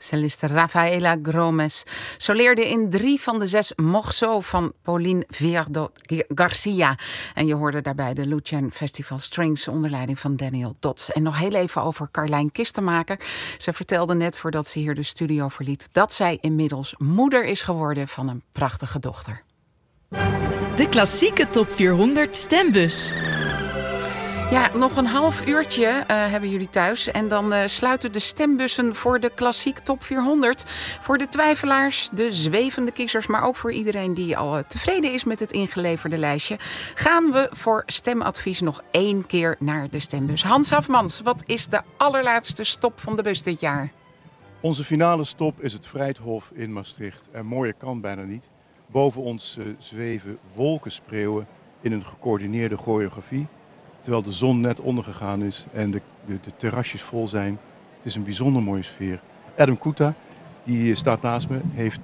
Celliste Rafaela Gromes soleerde in 3 van de 6 morceaux van Pauline Vierdo Garcia. En je hoorde daarbij de Lucian Festival Strings onder leiding van Daniel Dots. En nog heel even over Carlijn Kistenmaker. Ze vertelde net voordat ze hier de studio verliet dat zij inmiddels moeder is geworden van een prachtige dochter. De klassieke top 400 stembus. Ja, nog een half uurtje hebben jullie thuis. En dan sluiten de stembussen voor de klassiek top 400. Voor de twijfelaars, de zwevende kiezers, maar ook voor iedereen die al tevreden is met het ingeleverde lijstje. Gaan we voor stemadvies nog 1 keer naar de stembus. Hans Hafmans, wat is de allerlaatste stop van de bus dit jaar? Onze finale stop is het Vrijthof in Maastricht. En mooier kan bijna niet. Boven ons zweven wolkenspreeuwen in een gecoördineerde choreografie. Terwijl de zon net ondergegaan is en de terrasjes vol zijn. Het is een bijzonder mooie sfeer. Adam Kuta, die staat naast me, heeft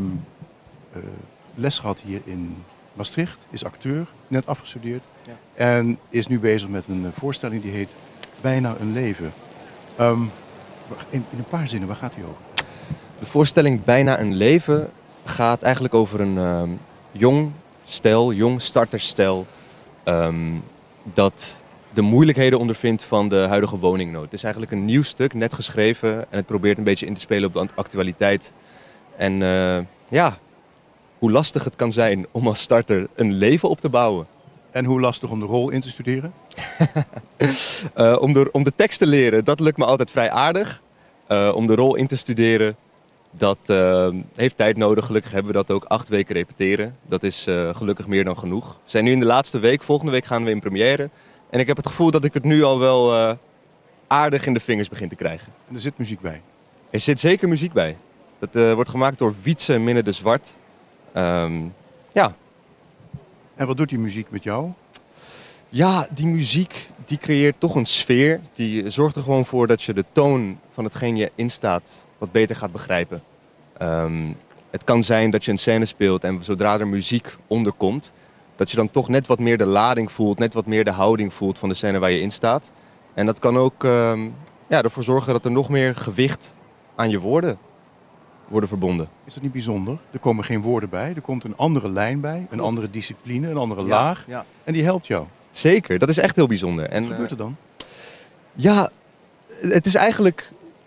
les gehad hier in Maastricht. Is acteur, net afgestudeerd. Ja. En is nu bezig met een voorstelling die heet Bijna een leven. In een paar zinnen, waar gaat die over? De voorstelling Bijna een leven gaat eigenlijk over een jong starterstel dat de moeilijkheden ondervindt van de huidige woningnood. Het is eigenlijk een nieuw stuk, net geschreven en het probeert een beetje in te spelen op de actualiteit. En hoe lastig het kan zijn om als starter een leven op te bouwen. En hoe lastig om de rol in te studeren? Om de tekst te leren, dat lukt me altijd vrij aardig. Om de rol in te studeren, dat heeft tijd nodig. Gelukkig hebben we dat ook 8 weken repeteren. Dat is gelukkig meer dan genoeg. We zijn nu in de laatste week. Volgende week gaan we in première. En ik heb het gevoel dat ik het nu al wel aardig in de vingers begin te krijgen. En er zit muziek bij? Er zit zeker muziek bij. Dat wordt gemaakt door Wietse Minne de Zwart. Ja. En wat doet die muziek met jou? Ja, die muziek die creëert toch een sfeer. Die zorgt er gewoon voor dat je de toon van hetgeen je instaat wat beter gaat begrijpen. Het kan zijn dat je een scène speelt en zodra er muziek onder komt, dat je dan toch net wat meer de lading voelt, net wat meer de houding voelt van de scène waar je in staat. En dat kan ook ervoor zorgen dat er nog meer gewicht aan je woorden worden verbonden. Is dat niet bijzonder? Er komen geen woorden bij, er komt een andere lijn bij, een andere discipline, een andere laag. Ja. En die helpt jou. Zeker, dat is echt heel bijzonder. Wat gebeurt er dan? Ja, het is eigenlijk